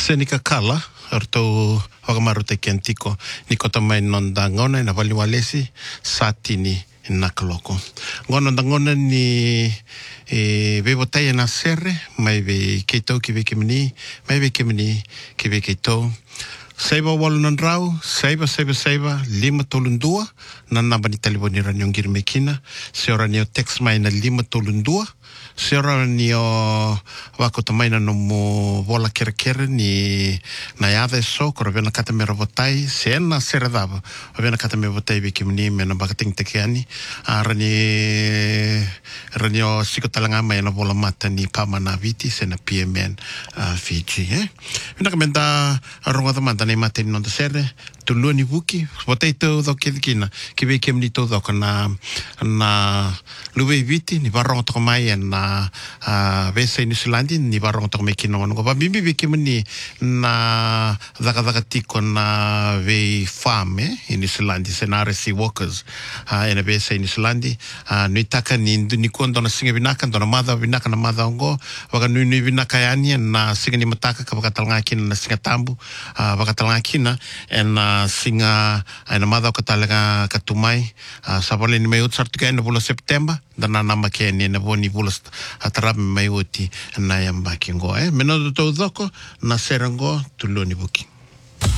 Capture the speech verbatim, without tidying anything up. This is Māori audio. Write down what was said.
Senika kala, arto wakamarute kiantiko, nikota mai nonda ngona na waliwalesi satini nakaloko. Ngona ngona ni e bebotai na serre, mai be keito ki be kimini, mai be kimini ki be keito. Saiba walunan rau, saiba saiba saiba lima tolundua, na nabani taliboni ranyongir mekina, seora ni o text mai na lima tolundua. Seora ni o wako tamaina no mo vola kere kere ni na yada so koro vena kata mera votai sena sera dava o vena kata mera votai biki mni me na bakating tekeani a rani rani o siko talanga mai na vola mata ni pama na viti sena P M N uh, Fiji eh vena kamenda ronga tamanta nei mate no sere tu luni buki votai to do kidikina ki be kemni to do kana na luwe viti ni varonga to mai na a vesa in Islandi ni barong to meki no no ba bibi biki mni na daga daga tiko na ve fame in Islandi senare si workers a ena vesa in Islandi a ni taka ni ni kondo na singa binaka ndo na mother binaka na mother ngo waga ni ni binaka yani na singa ni mataka ka bakatalanga kina na singa tambu a bakatalanga kina en singa ena mother ka talaga katumai sabole ni mai utsartuka na bulo September dana nama ke ni na boni bulo atarab mai uti na yamba kingo eh meno to doko na serango tuloni buki